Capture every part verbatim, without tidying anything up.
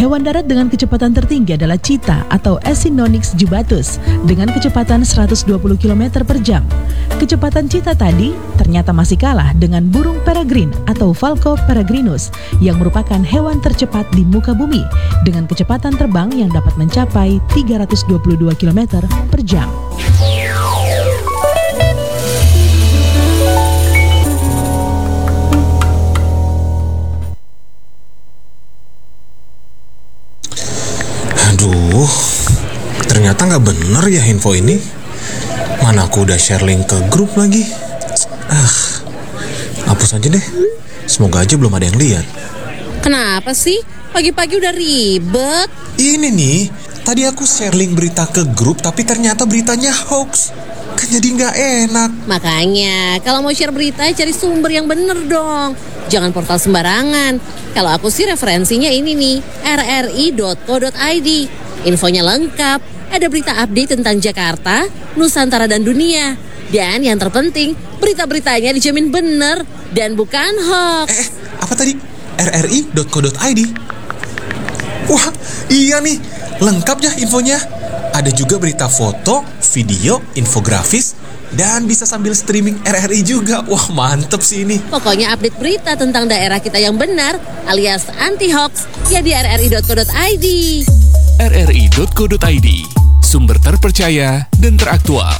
Hewan darat dengan kecepatan tertinggi adalah cheetah atau Acinonyx jubatus dengan kecepatan seratus dua puluh kilometer per jam. Kecepatan cheetah tadi ternyata masih kalah dengan burung peregrine atau Falco peregrinus yang merupakan hewan tercepat di muka bumi dengan kecepatan terbang yang dapat mencapai tiga ratus dua puluh dua kilometer per jam. Aduh, ternyata nggak bener ya info ini. Mana aku udah share link ke grup lagi. Ah, hapus aja deh. Semoga aja belum ada yang lihat. Kenapa sih? Pagi-pagi udah ribet. Ini nih, tadi aku share link berita ke grup, tapi ternyata beritanya hoax. Kan jadi nggak enak. Makanya, kalau mau share berita, cari sumber yang bener dong. Jangan portal sembarangan. Kalau aku sih referensinya ini nih, r r i dot co dot i d. Infonya lengkap, ada berita update tentang Jakarta, Nusantara dan dunia. Dan yang terpenting, berita-beritanya dijamin bener dan bukan hoax. Eh, apa tadi? r r i dot co dot i d. Wah, iya nih, lengkap ya infonya. Ada juga berita foto, video, infografis, dan bisa sambil streaming R R I juga. Wah, mantep sih ini. Pokoknya update berita tentang daerah kita yang benar alias anti-hoax ya di r r i dot co dot i d. r r i dot co dot i d, sumber terpercaya dan teraktual.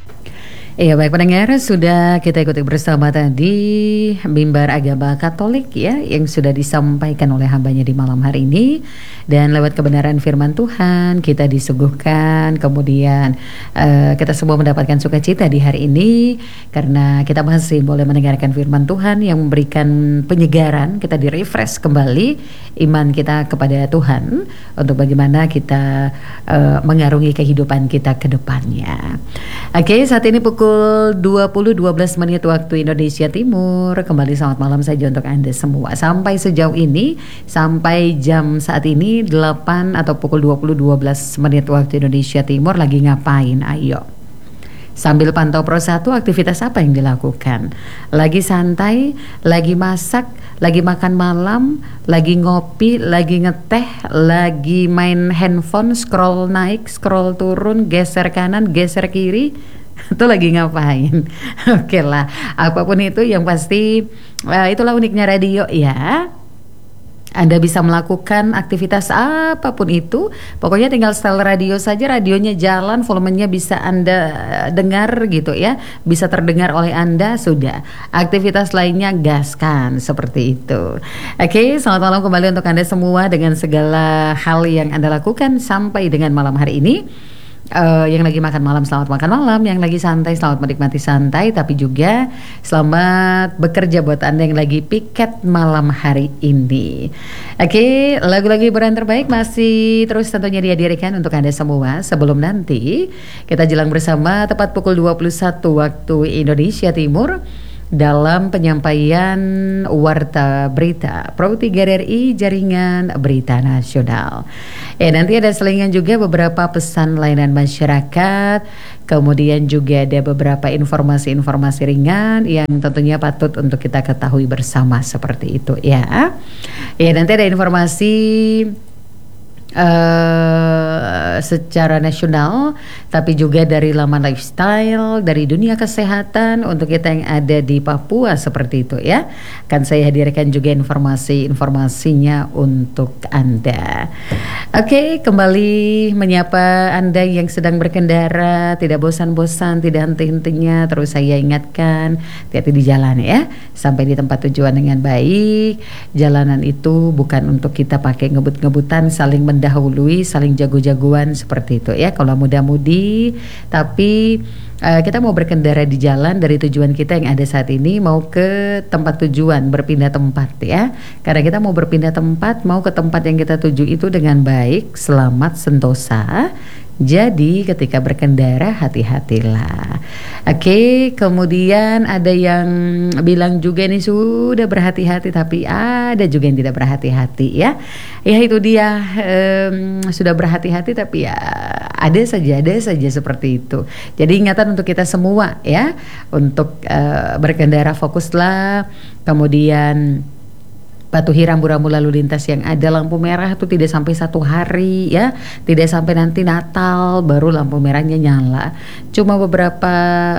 Iya, baik pendengar, sudah kita ikuti bersama tadi mimbar agama Katolik ya yang sudah disampaikan oleh hambanya di malam hari ini. Dan lewat kebenaran firman Tuhan kita disuguhkan, kemudian uh, kita semua mendapatkan sukacita di hari ini karena kita masih boleh mendengarkan firman Tuhan yang memberikan penyegaran. Kita di-refresh kembali iman kita kepada Tuhan untuk bagaimana kita uh, mengarungi kehidupan kita ke depannya. Oke, saat ini pukul dua puluh dua belas menit waktu Indonesia Timur. Kembali selamat malam saja untuk Anda semua. Sampai sejauh ini, sampai jam saat ini delapan atau pukul dua puluh dua belas menit waktu Indonesia Timur lagi ngapain? Ayo. Sambil pantau Pro satu, aktivitas apa yang dilakukan? Lagi santai, lagi masak, lagi makan malam, lagi ngopi, lagi ngeteh, lagi main handphone, scroll naik, scroll turun, geser kanan, geser kiri. Itu lagi ngapain? Oke lah, apapun itu yang pasti uh, itulah uniknya radio ya. Anda bisa melakukan aktivitas apapun itu. Pokoknya tinggal setel radio saja, radionya jalan, volumenya bisa Anda dengar gitu ya, bisa terdengar oleh Anda, sudah. Aktivitas lainnya gaskan, seperti itu. Oke, selamat malam kembali untuk Anda semua dengan segala hal yang Anda lakukan sampai dengan malam hari ini. Uh, yang lagi makan malam, selamat makan malam. Yang lagi santai, selamat menikmati santai. Tapi juga selamat bekerja buat Anda yang lagi piket malam hari ini. Oke, okay, lagu-lagu hiburan terbaik masih terus tentunya dihadirkan untuk Anda semua. Sebelum nanti kita jelang bersama tepat pukul dua puluh satu waktu Indonesia Timur dalam penyampaian Warta Berita Pro tiga R I Jaringan Berita Nasional. Eh nanti ada selingan juga beberapa pesan layanan masyarakat, kemudian juga ada beberapa informasi-informasi ringan yang tentunya patut untuk kita ketahui bersama seperti itu ya. Ya nanti ada informasi Uh, secara nasional, tapi juga dari laman lifestyle, dari dunia kesehatan untuk kita yang ada di Papua seperti itu ya. Akan saya hadirkan juga informasi-informasinya untuk Anda. Oke, okay, kembali menyapa Anda yang sedang berkendara, tidak bosan-bosan, tidak henti-hentinya. Terus saya ingatkan, hati-hati di jalan ya, sampai di tempat tujuan dengan baik. Jalanan itu bukan untuk kita pakai ngebut-ngebutan, saling men dahului, saling jago-jagoan seperti itu ya. Kalau muda-mudi, tapi uh, kita mau berkendara di jalan dari tujuan kita yang ada saat ini mau ke tempat tujuan, berpindah tempat ya. Karena kita mau berpindah tempat, mau ke tempat yang kita tuju itu dengan baik, selamat, sentosa. Jadi ketika berkendara hati-hatilah. Oke, kemudian ada yang bilang juga nih sudah berhati-hati, tapi ada juga yang tidak berhati-hati ya. Ya itu dia, um, sudah berhati-hati tapi ya ada saja, ada saja seperti itu. Jadi ingatan untuk kita semua ya, untuk uh, berkendara fokuslah, kemudian patuhi rambu-rambu lalu lintas yang ada. Lampu merah tuh tidak sampai satu hari ya, tidak sampai nanti Natal baru lampu merahnya nyala. Cuma beberapa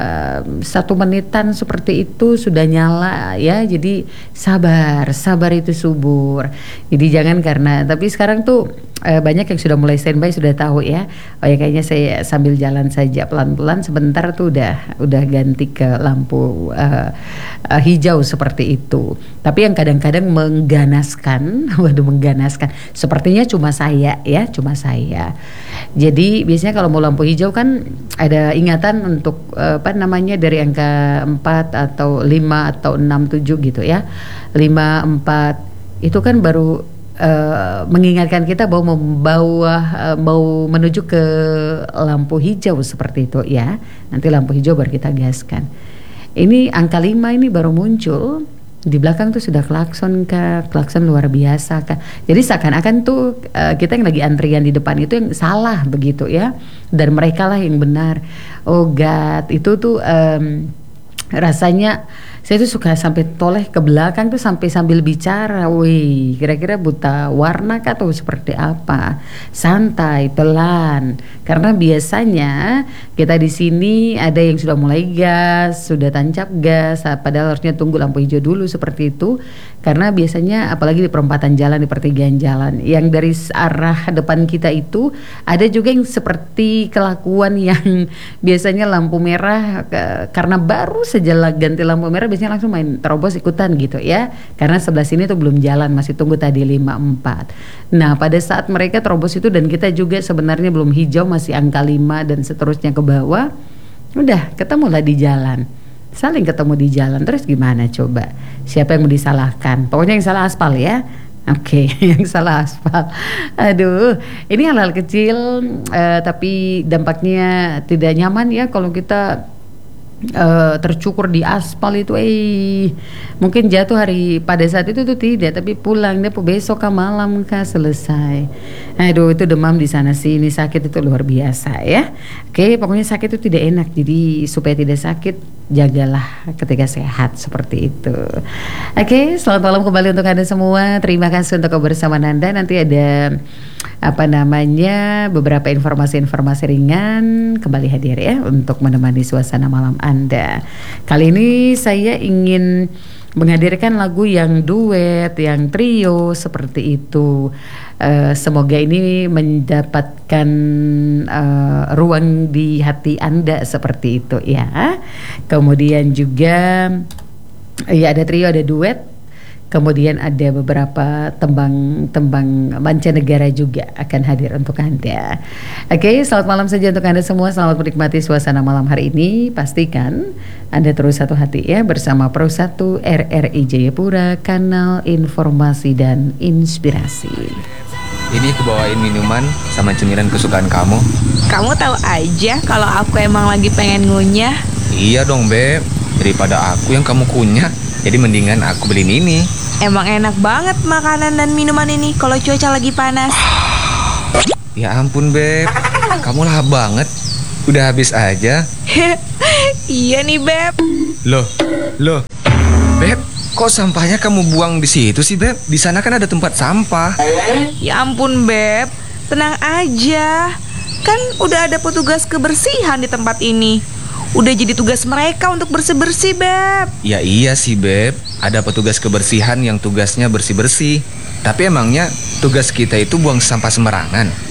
satu menitan seperti itu sudah nyala ya. Jadi sabar, sabar itu subur. Jadi jangan karena, tapi sekarang tuh eh, banyak yang sudah mulai standby, sudah tahu ya. Oh ya kayaknya saya sambil jalan saja pelan-pelan, sebentar tuh udah udah ganti ke lampu uh, uh, hijau seperti itu. Tapi yang kadang-kadang mengganaskan, waduh mengganaskan, sepertinya cuma saya ya, cuma saya. Jadi biasanya kalau mau lampu hijau kan ada ingatan untuk uh, apa namanya dari angka empat atau lima atau enam, tujuh gitu ya. lima, empat itu kan baru uh, mengingatkan kita bahwa membawa uh, mau menuju ke lampu hijau seperti itu ya. Nanti lampu hijau baru kita gaskan. Ini angka lima ini baru muncul. Di belakang tuh sudah klakson kah, klakson luar biasa kah. Jadi seakan-akan tuh uh, kita yang lagi antrian di depan itu yang salah begitu ya, dan mereka lah yang benar. Oh God, itu tuh um, rasanya saya tuh suka sampai toleh ke belakang tuh sampai sambil bicara, wih kira-kira buta warna kah atau seperti apa, santai pelan, karena biasanya kita di sini ada yang sudah mulai gas, sudah tancap gas, padahal harusnya tunggu lampu hijau dulu seperti itu, karena biasanya apalagi di perempatan jalan, di pertigaan jalan, yang dari arah depan kita itu ada juga yang seperti kelakuan yang biasanya lampu merah ke, karena baru saja ganti lampu merah biasanya langsung main terobos ikutan gitu ya, karena sebelah sini tuh belum jalan, masih tunggu tadi lima empat. Nah pada saat mereka terobos itu dan kita juga sebenarnya belum hijau, masih angka lima dan seterusnya ke bawah, udah ketemulah di jalan, saling ketemu di jalan. Terus gimana coba, siapa yang mau disalahkan? Pokoknya yang salah aspal ya. Oke, okay, yang salah aspal. Aduh, ini hal-hal kecil uh, tapi dampaknya tidak nyaman ya kalau kita Uh, tercukur di aspal itu, eh mungkin jatuh hari pada saat itu tuh tidak, tapi pulang deh besok kah malam kah selesai. Aduh itu demam di sana sini, sakit itu luar biasa ya. Oke, pokoknya sakit itu tidak enak, jadi supaya tidak sakit jagalah ketika sehat seperti itu. Oke, selamat malam kembali untuk Anda semua. Terima kasih untuk kebersamaan Anda. Nanti ada apa namanya beberapa informasi-informasi ringan kembali hadir ya untuk menemani suasana malam Anda. Kali ini saya ingin menghadirkan lagu yang duet, yang trio seperti itu. Uh, semoga ini mendapatkan uh, ruang di hati Anda seperti itu ya. Kemudian juga ya ada trio, ada duet. Kemudian ada beberapa tembang-tembang mancanegara juga akan hadir untuk Anda. Oke, selamat malam saja untuk Anda semua. Selamat menikmati suasana malam hari ini. Pastikan Anda terus satu hati ya bersama Pro satu R R I Jayapura, kanal informasi dan inspirasi. Ini aku bawain minuman sama cemilan kesukaan kamu. Kamu tahu aja kalau aku emang lagi pengen ngunyah. Iya dong Beb, daripada aku yang kamu kunyah, jadi mendingan aku beliin ini. Emang enak banget makanan dan minuman ini kalau cuaca lagi panas. Ya ampun Beb, kamu lahap banget. Udah habis aja. Iya nih Beb. Loh, loh Beb, kok sampahnya kamu buang di situ sih Beb? Di sana kan ada tempat sampah. Ya ampun Beb, tenang aja. Kan udah ada petugas kebersihan di tempat ini. Udah jadi tugas mereka untuk bersih-bersih Beb. Ya iya sih Beb, ada petugas kebersihan yang tugasnya bersih-bersih. Tapi emangnya tugas kita itu buang sampah sembarangan?